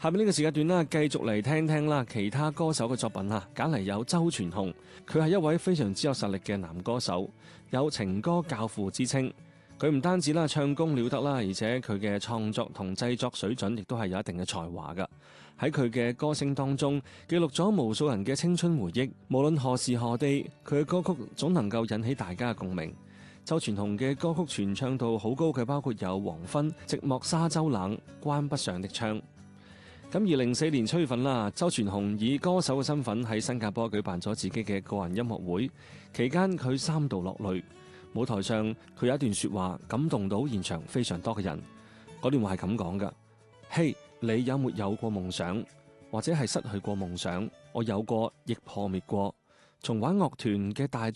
下面呢個時間段啦，繼續嚟聽聽啦其他歌手嘅作品啊。揀嚟有周傳雄，佢係一位非常之有實力嘅男歌手，有情歌教父之稱。佢唔單止啦唱功了得啦，而且佢嘅創作同製作水準亦都係有一定嘅才華噶。喺佢嘅歌聲當中，記錄咗無數人嘅青春回憶。無論何時何地，佢嘅歌曲總能夠引起大家嘅共鳴。周傳雄嘅歌曲傳唱度好高嘅，包括有《黃昏》、《寂寞沙洲冷》、《關不上的窗》。咁2004年7月份啦，周傳雄以歌手嘅身份喺新加坡舉辦咗自己嘅個人音樂會，期間佢3度落淚。舞台上佢有一段說話感動到現場非常多嘅人。嗰段話係咁講噶：嘿，你有沒有過夢想，或者係失去過夢想？我有過，亦破滅過。從玩樂團嘅大